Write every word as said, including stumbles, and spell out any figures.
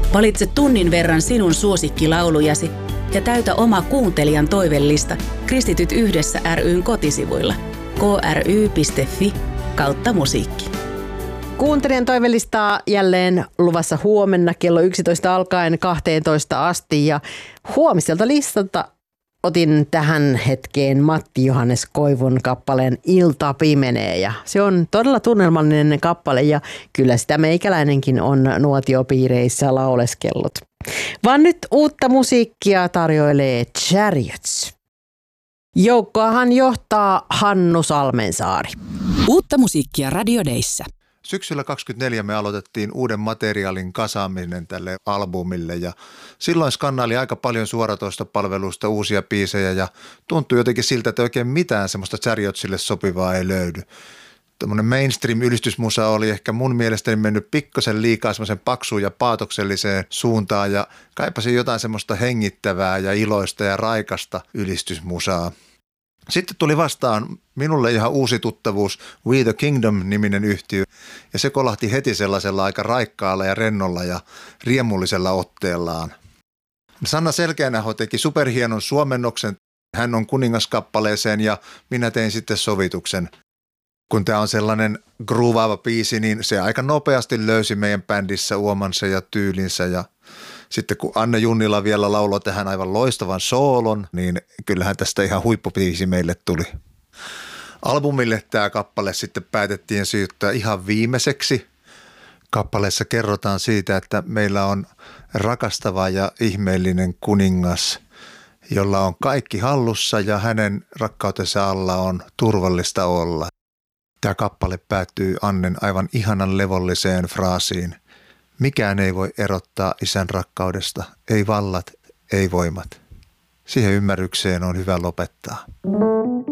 Valitse tunnin verran sinun suosikkilaulujasi ja täytä oma kuuntelijan toivellista Kristityt yhdessä ry:n kotisivuilla kry piste fi kautta musiikki. Kuuntelijan toivelistaa jälleen luvassa huomenna kello yksitoista alkaen kahteentoista asti ja huomiselta listalta otin tähän hetkeen Matti Johannes Koivun kappaleen Ilta pimenee ja se on todella tunnelmallinen kappale ja kyllä sitä meikäläinenkin on nuotiopiireissä lauleskellut. Vaan nyt uutta musiikkia tarjoilee Chariots. Joukkoahan johtaa Hannu Salmensaari. Uutta musiikkia Radio Dayssä. Syksyllä kaksikymmentäneljä me aloitettiin uuden materiaalin kasaaminen tälle albumille ja silloin skannaili aika paljon suoratoistopalveluista uusia biisejä ja tuntui jotenkin siltä, että oikein mitään semmoista Chariotsille sopivaa ei löydy. Tuommoinen mainstream-ylistysmusa oli ehkä mun mielestäni mennyt pikkasen liikaa semmoisen paksuun ja paatokselliseen suuntaan ja kaipasin jotain semmoista hengittävää ja iloista ja raikasta ylistysmusaa. Sitten tuli vastaan minulle ihan uusi tuttavuus We the Kingdom-niminen yhtiö ja se kolahti heti sellaisella aika raikkaalla ja rennolla ja riemullisella otteellaan. Sanna Selkeänäho teki superhienon suomennoksen, hän on kuningaskappaleeseen ja minä tein sitten sovituksen. Kun tämä on sellainen groovaava biisi, niin se aika nopeasti löysi meidän bändissä uomansa ja tyylinsä ja sitten kun Anne Junnila vielä lauloi tähän aivan loistavan soolon, niin kyllähän tästä ihan huippubiisi meille tuli. Albumille tämä kappale sitten päätettiin syyttää ihan viimeiseksi. Kappaleessa kerrotaan siitä, että meillä on rakastava ja ihmeellinen kuningas, jolla on kaikki hallussa ja hänen rakkautensa alla on turvallista olla. Tämä kappale päättyy Annen aivan ihanan levolliseen fraasiin. Mikään ei voi erottaa isän rakkaudesta, ei vallat, ei voimat. Siihen ymmärrykseen on hyvä lopettaa.